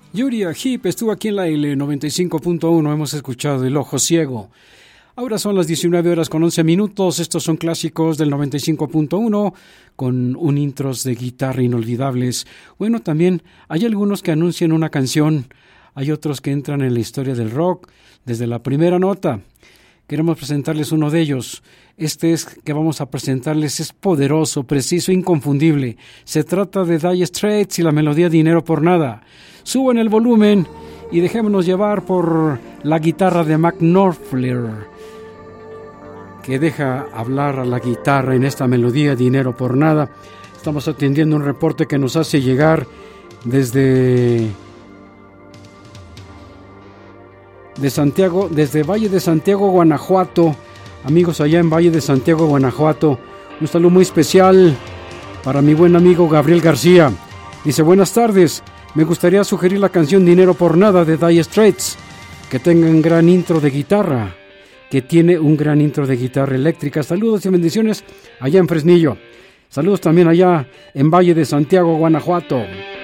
Uriah Heep estuvo aquí en la L95.1, hemos escuchado El Ojo Ciego. Ahora son las 19 horas con 11 minutos, estos son clásicos del 95.1 con un intros de guitarra inolvidables. Bueno, también hay algunos que anuncian una canción, hay otros que entran en la historia del rock desde la primera nota. Queremos presentarles uno de ellos. Este que vamos a presentarles es poderoso, preciso, inconfundible. Se trata de Dire Straits y la melodía Dinero por Nada. Suban el volumen y dejémonos llevar por la guitarra de Mark Knopfler, que deja hablar a la guitarra en esta melodía Dinero por Nada. Estamos atendiendo un reporte que nos hace llegar desde Santiago, desde Valle de Santiago, Guanajuato. Amigos allá en Valle de Santiago, Guanajuato, un saludo muy especial para mi buen amigo Gabriel García. Dice: buenas tardes, me gustaría sugerir la canción Dinero por Nada de Dire Straits, que tenga un gran intro de guitarra, que tiene un gran intro de guitarra eléctrica. Saludos y bendiciones allá en Fresnillo. Saludos también allá en Valle de Santiago, Guanajuato.